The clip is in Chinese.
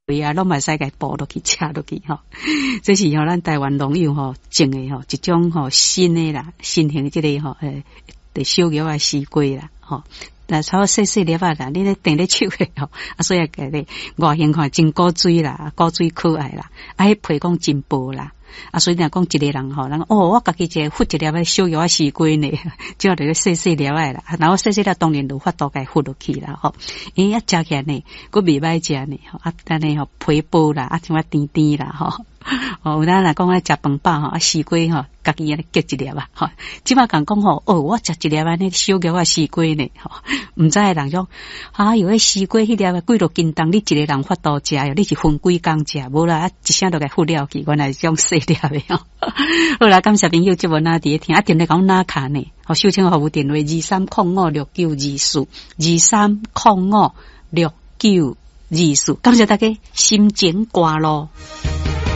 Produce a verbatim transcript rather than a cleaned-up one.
对啊，拢嘛使甲剥落去吃落去吼。这是吼咱台湾农友吼种的吼一种吼新的啦，新型即个吼诶，的小叶啊西瓜啦吼。那炒细细粒啊啦，你咧订咧手诶吼，啊所以个咧外形看真古锥啦，古锥可爱啦，啊迄皮讲真薄啦。啊，所以若讲一个人吼，人哦，我家己一个忽一粒仔小叶仔西瓜呢，只要着个细细粒仔啦，然后细细粒当然就法度该忽落去啦吼，因为啊食起来呢，佫袂歹食呢吼，啊等呢吼皮薄啦，啊像啊甜甜啦吼，哦，有咱若讲爱食饭饱吼，啊西瓜吼，家己安尼夹一粒啊，吼，即马讲讲吼，哦，我食一粒安尼小叶仔西瓜呢，吼，毋知诶人讲，啊，有迄西瓜迄粒啊，几落斤重，你一个人法度食哟，你是分几工食，无啦，啊一声都该忽了去，原来是种细粒诶吼。好啦，感谢朋友即无哪伫听，啊，电话讲哪卡呢？好，收听服务电话二三零五六九二四二三零五六九二四，感谢大家心情歌咯。